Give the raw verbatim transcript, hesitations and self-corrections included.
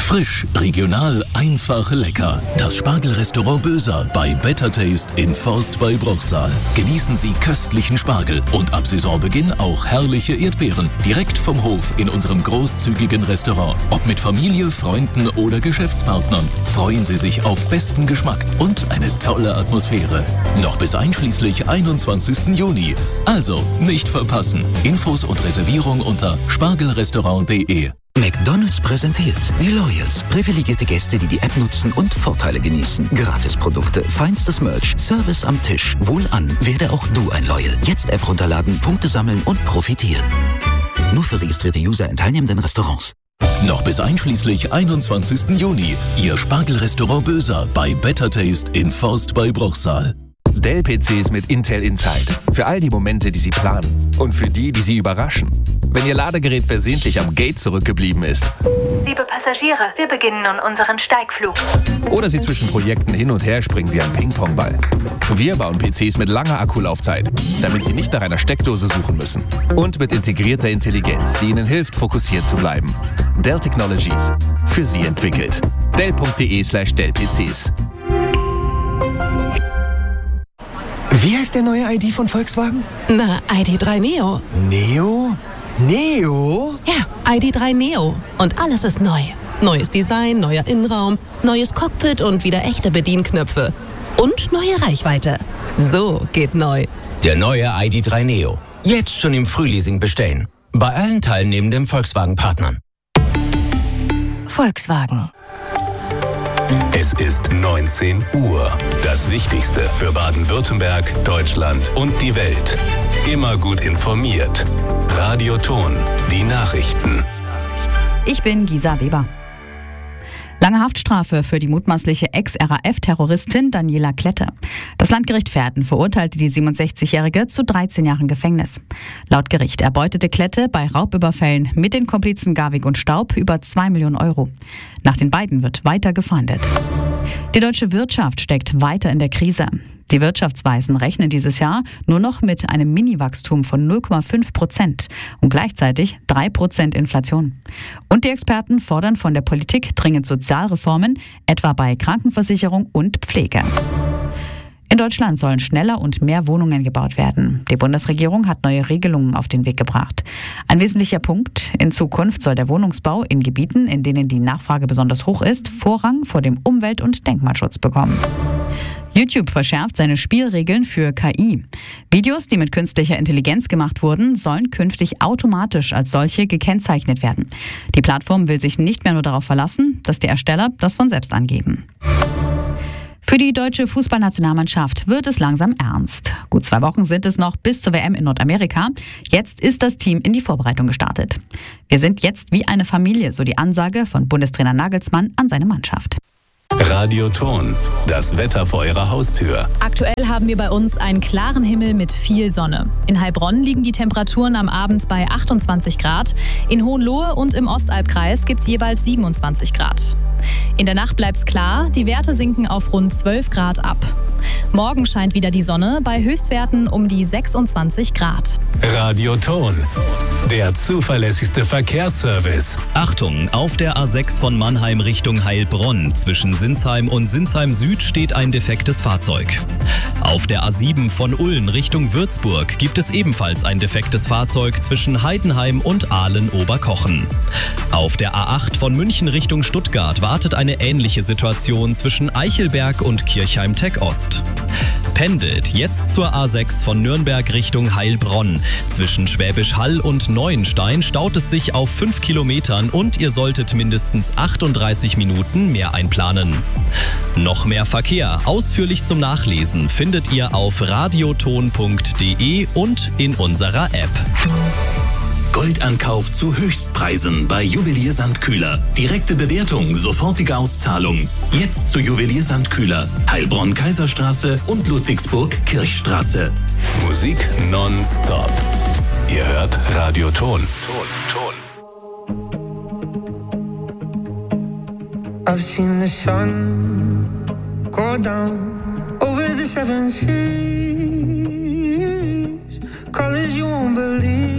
Frisch, regional, einfach, lecker. Das Spargelrestaurant Böser bei Better Taste in Forst bei Bruchsal. Genießen Sie köstlichen Spargel und ab Saisonbeginn auch herrliche Erdbeeren. Direkt vom Hof in unserem großzügigen Restaurant. Ob mit Familie, Freunden oder Geschäftspartnern. Freuen Sie sich auf besten Geschmack und eine tolle Atmosphäre. Noch bis einschließlich einundzwanzigsten Juni. Also nicht verpassen. Infos und Reservierung unter spargelrestaurant punkt de. McDonald's präsentiert die Loyals. Privilegierte Gäste, die die App nutzen und Vorteile genießen. Gratisprodukte, feinstes Merch, Service am Tisch. Wohlan, werde auch du ein Loyal. Jetzt App runterladen, Punkte sammeln und profitieren. Nur für registrierte User in teilnehmenden Restaurants. Noch bis einschließlich einundzwanzigsten Juni. Ihr Spargelrestaurant Böser bei Better Taste in Forst bei Bruchsal. Dell-P Cs mit Intel Inside. Für all die Momente, die Sie planen. Und für die, die Sie überraschen. Wenn Ihr Ladegerät versehentlich am Gate zurückgeblieben ist. Liebe Passagiere, wir beginnen nun unseren Steigflug. Oder Sie zwischen Projekten hin und her springen wie ein Ping-Pong-Ball. Wir bauen P Cs mit langer Akkulaufzeit, damit Sie nicht nach einer Steckdose suchen müssen. Und mit integrierter Intelligenz, die Ihnen hilft, fokussiert zu bleiben. Dell Technologies. Für Sie entwickelt. Dell punkt de slash Dell P Cs. Wie heißt der neue I D von Volkswagen? Na, I D drei Neo. Neo? Neo? Ja, I D drei Neo. Und alles ist neu. Neues Design, neuer Innenraum, neues Cockpit und wieder echte Bedienknöpfe. Und neue Reichweite. So geht neu. Der neue I D drei Neo. Jetzt schon im Frühleasing bestellen. Bei allen teilnehmenden Volkswagen-Partnern. Volkswagen. Es ist neunzehn Uhr. Das Wichtigste für Baden-Württemberg, Deutschland und die Welt. Immer gut informiert. Radio Ton, die Nachrichten. Ich bin Gisa Weber. Lange Haftstrafe für die mutmaßliche Ex-R A F-Terroristin Daniela Klette. Das Landgericht Verden verurteilte die siebenundsechzigjährige zu dreizehn Jahren Gefängnis. Laut Gericht erbeutete Klette bei Raubüberfällen mit den Komplizen Garwig und Staub über zwei Millionen Euro. Nach den beiden wird weiter gefahndet. Die deutsche Wirtschaft steckt weiter in der Krise. Die Wirtschaftsweisen rechnen dieses Jahr nur noch mit einem Mini-Wachstum von null Komma fünf Prozent und gleichzeitig drei Prozent Inflation. Und die Experten fordern von der Politik dringend Sozialreformen, etwa bei Krankenversicherung und Pflege. In Deutschland sollen schneller und mehr Wohnungen gebaut werden. Die Bundesregierung hat neue Regelungen auf den Weg gebracht. Ein wesentlicher Punkt: In Zukunft soll der Wohnungsbau in Gebieten, in denen die Nachfrage besonders hoch ist, Vorrang vor dem Umwelt- und Denkmalschutz bekommen. YouTube verschärft seine Spielregeln für K I. Videos, die mit künstlicher Intelligenz gemacht wurden, sollen künftig automatisch als solche gekennzeichnet werden. Die Plattform will sich nicht mehr nur darauf verlassen, dass die Ersteller das von selbst angeben. Für die deutsche Fußballnationalmannschaft wird es langsam ernst. Gut zwei Wochen sind es noch bis zur W M in Nordamerika. Jetzt ist das Team in die Vorbereitung gestartet. Wir sind jetzt wie eine Familie, so die Ansage von Bundestrainer Nagelsmann an seine Mannschaft. Radio Ton, das Wetter vor Ihrer Haustür. Aktuell haben wir bei uns einen klaren Himmel mit viel Sonne. In Heilbronn liegen die Temperaturen am Abend bei achtundzwanzig Grad. In Hohenlohe und im Ostalbkreis gibt es jeweils siebenundzwanzig Grad. In der Nacht bleibt es klar, die Werte sinken auf rund zwölf Grad ab. Morgen scheint wieder die Sonne bei Höchstwerten um die sechsundzwanzig Grad. Radio Ton, der zuverlässigste Verkehrsservice. Achtung, auf der A sechs von Mannheim Richtung Heilbronn zwischen Sinsheim und Sinsheim Süd steht ein defektes Fahrzeug. Auf der A sieben von Ulm Richtung Würzburg gibt es ebenfalls ein defektes Fahrzeug zwischen Heidenheim und Aalen-Oberkochen. Auf der A acht von München Richtung Stuttgart wartet eine ähnliche Situation zwischen Eichelberg und Kirchheim-Tech Ost. Pendelt jetzt zur A sechs von Nürnberg Richtung Heilbronn. Zwischen Schwäbisch Hall und Neuenstein staut es sich auf fünf Kilometern und ihr solltet mindestens achtunddreißig Minuten mehr einplanen. Noch mehr Verkehr, ausführlich zum Nachlesen, findet ihr auf radioton punkt de und in unserer App. Goldankauf zu Höchstpreisen bei Juwelier Sandkühler. Direkte Bewertung, sofortige Auszahlung. Jetzt zu Juwelier Sandkühler. Heilbronn-Kaiserstraße und Ludwigsburg-Kirchstraße. Musik nonstop. Ihr hört Radio Ton. Ton, Ton. I've seen the sun go down over the seven seas. Colors you won't believe.